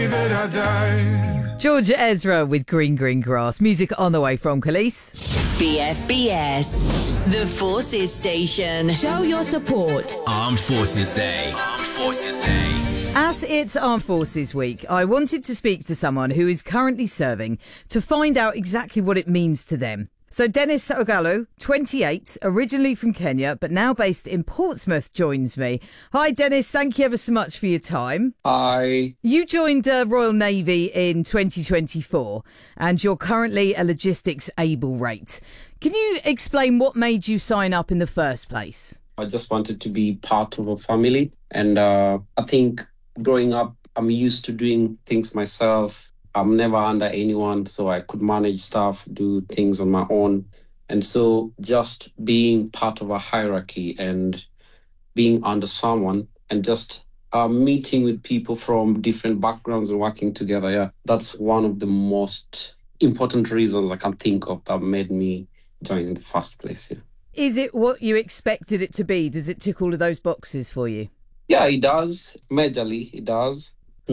believe it, I die. Georgia Ezra with Green Green Grass. Music on the way from Khalees. BFBS, the Forces Station. Show your support. Armed Forces Day. Armed Forces Day. As it's Armed Forces Week, I wanted to speak to someone who is currently serving to find out exactly what it means to them. So Dennis Ogalo, 28, originally from Kenya, but now based in Portsmouth, joins me. Hi, Dennis. Thank you ever so much for your time. Hi. You joined the Royal Navy in 2024, and you're currently a logistics able rate. Can you explain what made you sign up in the first place? I just wanted to be part of a family. And I think growing up, I'm used to doing things myself. I'm never under anyone, so I could manage stuff, do things on my own. And so just being part of a hierarchy and being under someone and just meeting with people from different backgrounds and working together, yeah, that's one of the most important reasons I can think of that made me join in the first place. Yeah. Is it what you expected it to be? Does it tick all of those boxes for you? Yeah, it does. Majorly, it does.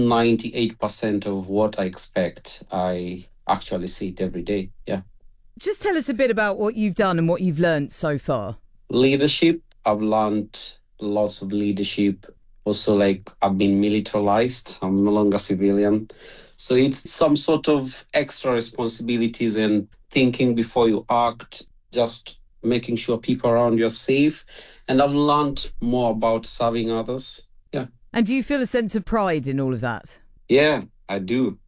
98% of what I expect, I actually see it every day. Yeah. Just tell us a bit about what you've done and what you've learned so far. Leadership. I've learned lots of leadership. Also, like, I've been militarized. I'm no longer civilian. So it's some sort of extra responsibilities and thinking before you act, just making sure people around you are safe. And I've learned more about serving others. Yeah. And do you feel a sense of pride in all of that? Yeah, I do.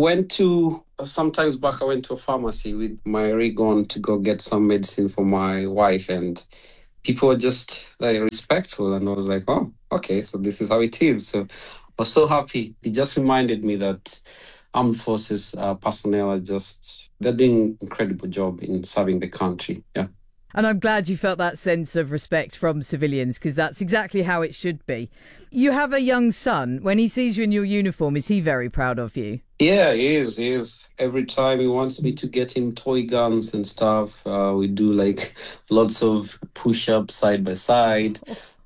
Sometimes back, I went to a pharmacy with my rig on to go get some medicine for my wife, and people were just like respectful. And I was like, oh, okay, so this is how it is. So I was so happy. It just reminded me that armed forces personnel they're doing an incredible job in serving the country. Yeah. And I'm glad you felt that sense of respect from civilians, because that's exactly how it should be. You have a young son. When he sees you in your uniform, is he very proud of you? Yeah, he is. He is. Every time he wants me to get him toy guns and stuff, we do like lots of push-ups side by side.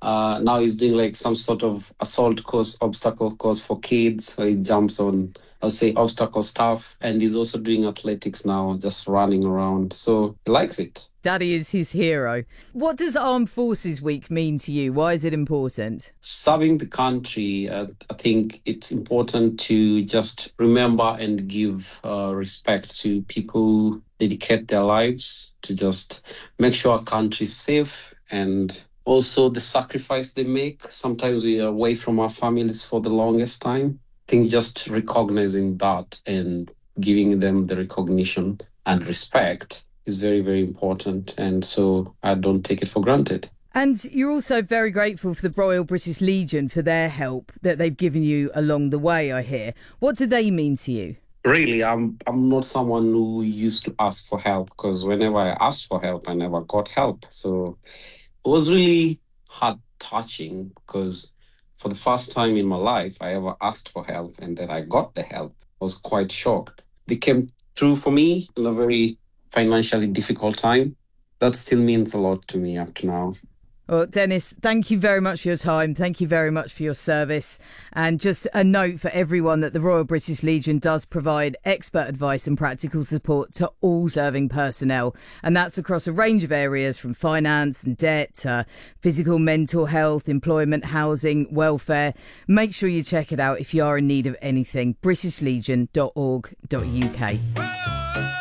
Now he's doing like some sort of assault course, obstacle course for kids. So he jumps on, I'll say, obstacle stuff. And he's also doing athletics now, just running around. So he likes it. Daddy is his hero. What does Armed Forces Week mean to you? Why is it important? Serving the country, I think it's important to just remember and give respect to people who dedicate their lives to just make sure our country is safe, and also the sacrifice they make. Sometimes we are away from our families for the longest time. I think just recognizing that and giving them the recognition and respect is very, very important. And so I don't take it for granted. And you're also very grateful for the Royal British Legion for their help that they've given you along the way, I hear. What do they mean to you? Really, I'm not someone who used to ask for help, because whenever I asked for help, I never got help. So it was really heart-touching, because for the first time in my life, I ever asked for help, and then I got the help. I was quite shocked. They came through for me in a very financially difficult time. That still means a lot to me up to now. Well, Dennis, thank you very much for your time. Thank you very much for your service. And just a note for everyone that the Royal British Legion does provide expert advice and practical support to all serving personnel. And that's across a range of areas, from finance and debt, physical, mental health, employment, housing, welfare. Make sure you check it out if you are in need of anything. BritishLegion.org.uk.